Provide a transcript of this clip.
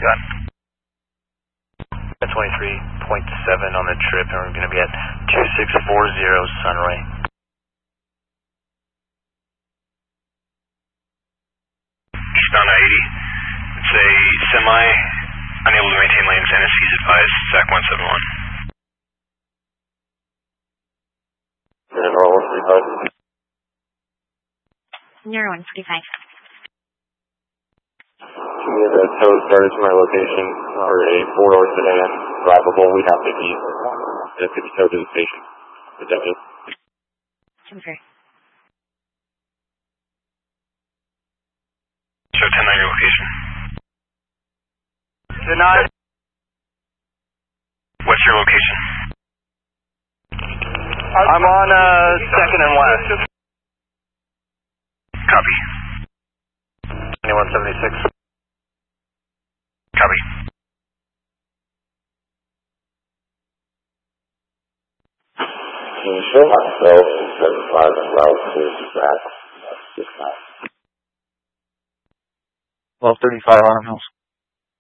Got 23.7 on the trip, and we're going to be at 2640 Sunray. Eastbound I-80. It's a semi, unable to maintain lanes, NSC's advised, SAC 171. General 145. Near 145. Can we get a tow started to my location for a 4-door sedan, drivable? We have to be, it could be towed to the station. Is that it? Confirm. Show 10 on your location. Denied. What's your location? I'm on 2nd and West. Copy. 2176. Copy. Can you show myself in 75 and route to SAC? 1235 Autumn Hills.